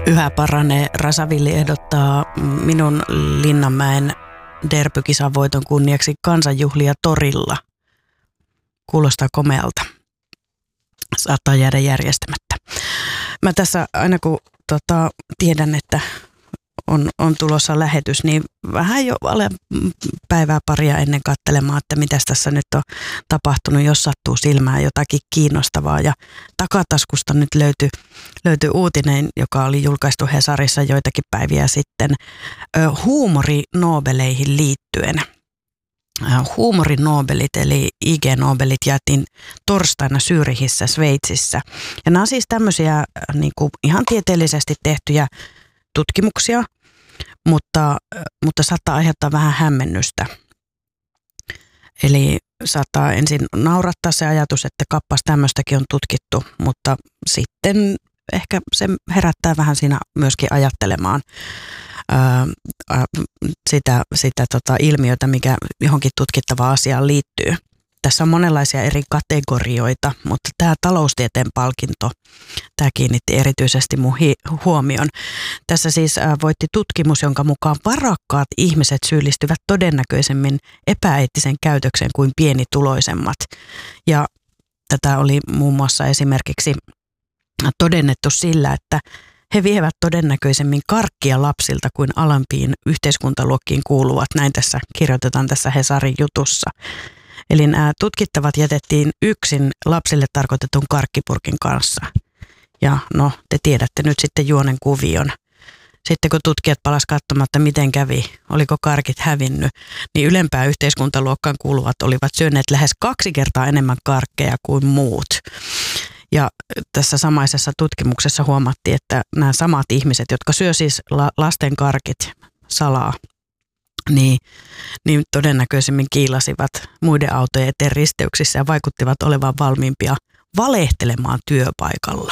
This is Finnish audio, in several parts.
Yhä paranee. Rasavilli ehdottaa minun Linnanmäen derbykisan voiton kunniaksi kansanjuhlia torilla. Kuulostaa komealta. Saattaa jäädä järjestämättä. Mä tässä aina kun tiedän, että on tulossa lähetys, niin vähän jo päivää paria ennen katselemaan, että mitäs tässä nyt on tapahtunut, jos sattuu silmään jotakin kiinnostavaa. Ja takataskusta nyt löytyi uutinen, joka oli julkaistu Hesarissa joitakin päiviä sitten huumorinobeleihin liittyen. Huumorinobelit eli IG-nobelit jaettiin torstaina Zürichissä, Sveitsissä. Ja nämä on siis tämmöisiä niin kuin ihan tieteellisesti tehtyjä tutkimuksia, mutta saattaa aiheuttaa vähän hämmennystä. Eli saattaa ensin naurattaa se ajatus, että kappas tämmöistäkin on tutkittu, mutta sitten ehkä se herättää vähän siinä myöskin ajattelemaan sitä ilmiötä, mikä johonkin tutkittavaan asiaan liittyy. Tässä on monenlaisia eri kategorioita, mutta tämä taloustieteen palkinto, tämä kiinnitti erityisesti mun huomion. Tässä siis voitti tutkimus, jonka mukaan varakkaat ihmiset syyllistyvät todennäköisemmin epäeettisen käytökseen kuin pienituloisemmat. Ja tätä oli muun muassa esimerkiksi todennettu sillä, että he vievät todennäköisemmin karkkia lapsilta kuin alempiin yhteiskuntaluokkiin kuuluvat. Näin tässä kirjoitetaan tässä Hesarin jutussa. Eli nämä tutkittavat jätettiin yksin lapsille tarkoitetun karkkipurkin kanssa. Ja no, te tiedätte nyt sitten juonen kuvion. Sitten kun tutkijat palasivat katsomaan, että miten kävi, oliko karkit hävinnyt, niin ylempään yhteiskuntaluokkaan kuuluvat olivat syöneet lähes 2 kertaa enemmän karkkeja kuin muut. Ja tässä samaisessa tutkimuksessa huomattiin, että nämä samat ihmiset, jotka syö siis lasten karkit salaa, niin todennäköisemmin kiilasivat muiden autojen eteen risteyksissä ja vaikuttivat olevan valmiimpia valehtelemaan työpaikalla.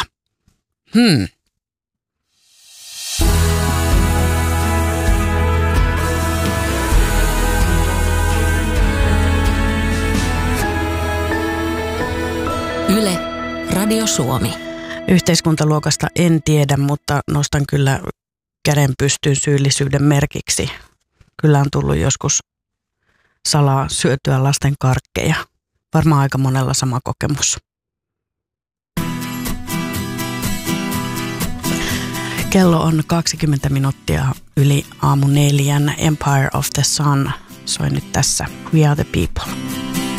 Yle, Radio Suomi. Yhteiskuntaluokasta en tiedä, mutta nostan kyllä käden pystyyn syyllisyyden merkiksi. Kyllä on tullut joskus salaa syötyä lasten karkkeja. Varmaan aika monella sama kokemus. Kello on 20 minuuttia yli 3:00. Empire of the Sun soi nyt tässä We Are the People.